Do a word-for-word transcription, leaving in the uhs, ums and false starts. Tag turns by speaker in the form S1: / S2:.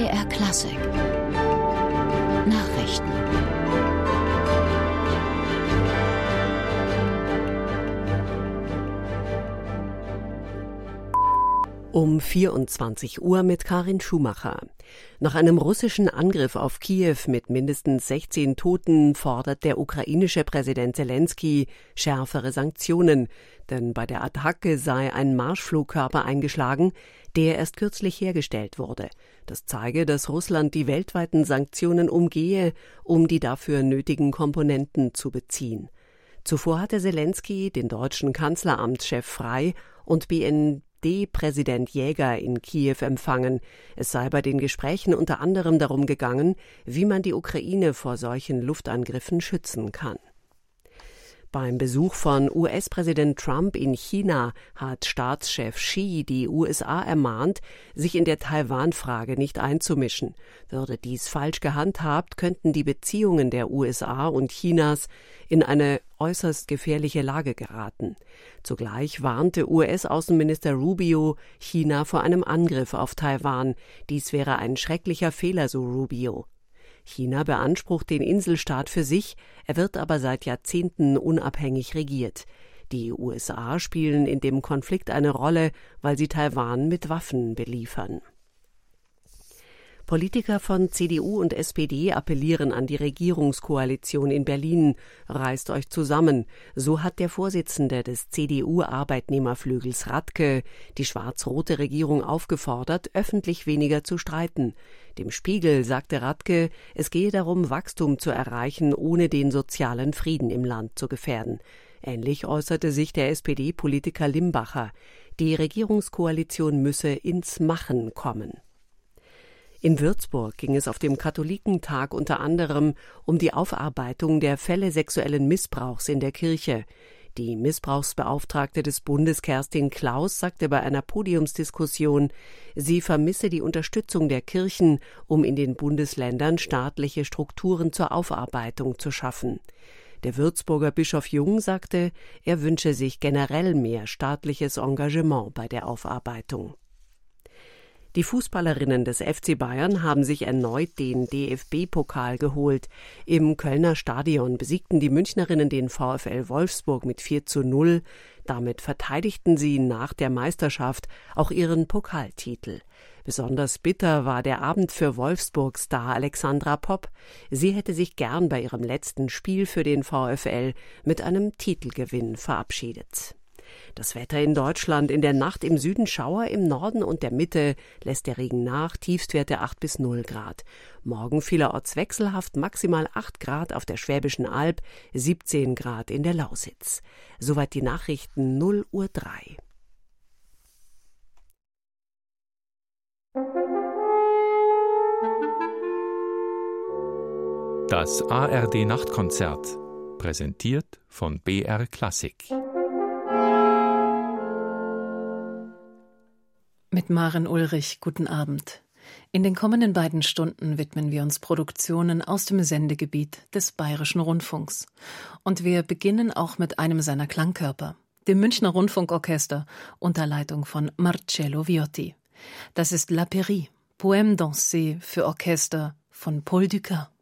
S1: B R Klassik Nachrichten.
S2: Um vierundzwanzig Uhr mit Karin Schumacher. Nach einem russischen Angriff auf Kiew mit mindestens sechzehn Toten fordert der ukrainische Präsident Selenskyj schärfere Sanktionen, denn bei der Attacke sei ein Marschflugkörper eingeschlagen, der erst kürzlich hergestellt wurde. Das zeige, dass Russland die weltweiten Sanktionen umgehe, um die dafür nötigen Komponenten zu beziehen. Zuvor hatte Selenskyj den deutschen Kanzleramtschef Frey und B N D-Präsident Jäger in Kiew empfangen. Es sei bei den Gesprächen unter anderem darum gegangen, wie man die Ukraine vor solchen Luftangriffen schützen kann. Beim Besuch von U S-Präsident Trump in China hat Staatschef Xi die U S A ermahnt, sich in der Taiwan-Frage nicht einzumischen. Würde dies falsch gehandhabt, könnten die Beziehungen der U S A und Chinas in eine äußerst gefährliche Lage geraten. Zugleich warnte U S-Außenminister Rubio China vor einem Angriff auf Taiwan. Dies wäre ein schrecklicher Fehler, so Rubio. China beansprucht den Inselstaat für sich, er wird aber seit Jahrzehnten unabhängig regiert. Die U S A spielen in dem Konflikt eine Rolle, weil sie Taiwan mit Waffen beliefern. Politiker von C D U und S P D appellieren an die Regierungskoalition in Berlin. Reißt euch zusammen. So hat der Vorsitzende des C D U-Arbeitnehmerflügels Radke die schwarz-rote Regierung aufgefordert, öffentlich weniger zu streiten. Dem Spiegel sagte Radke, es gehe darum, Wachstum zu erreichen, ohne den sozialen Frieden im Land zu gefährden. Ähnlich äußerte sich der S P D-Politiker Limbacher. Die Regierungskoalition müsse ins Machen kommen. In Würzburg ging es auf dem Katholikentag unter anderem um die Aufarbeitung der Fälle sexuellen Missbrauchs in der Kirche. Die Missbrauchsbeauftragte des Bundes Kerstin Klaus sagte bei einer Podiumsdiskussion, sie vermisse die Unterstützung der Kirchen, um in den Bundesländern staatliche Strukturen zur Aufarbeitung zu schaffen. Der Würzburger Bischof Jung sagte, er wünsche sich generell mehr staatliches Engagement bei der Aufarbeitung. Die Fußballerinnen des F C Bayern haben sich erneut den D F B-Pokal geholt. Im Kölner Stadion besiegten die Münchnerinnen den VfL Wolfsburg mit vier zu null. Damit verteidigten sie nach der Meisterschaft auch ihren Pokaltitel. Besonders bitter war der Abend für Wolfsburg-Star Alexandra Popp. Sie hätte sich gern bei ihrem letzten Spiel für den VfL mit einem Titelgewinn verabschiedet. Das Wetter in Deutschland: in der Nacht im Süden Schauer, im Norden und der Mitte lässt der Regen nach, Tiefstwerte acht bis null Grad. Morgen vielerorts wechselhaft, maximal acht Grad auf der Schwäbischen Alb, siebzehn Grad in der Lausitz. Soweit die Nachrichten, null Uhr drei.
S3: Das A R D-Nachtkonzert, präsentiert von B R Klassik.
S4: Mit Maren Ulrich, guten Abend. In den kommenden beiden Stunden widmen wir uns Produktionen aus dem Sendegebiet des Bayerischen Rundfunks. Und wir beginnen auch mit einem seiner Klangkörper, dem Münchner Rundfunkorchester unter Leitung von Marcello Viotti. Das ist La Pairie, Poème dansé für Orchester von Paul Dukas.